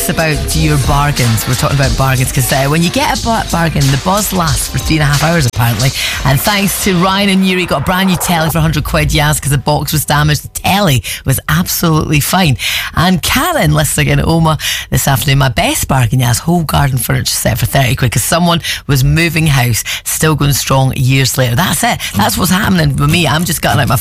us about your bargains. We're talking about bargains because when you get a bargain, the buzz lasts for 3.5 hours apparently. And thanks to Ryan and Yuri, got a brand new telly for 100 quid, yes, because the box was damaged. The telly was absolutely fine. And Karen, listening in Oma this afternoon, my best bargain, yes, whole garden furniture set for 30 quid because someone was moving house, still going strong years later. That's it. That's what's happening with me. I'm just cutting out my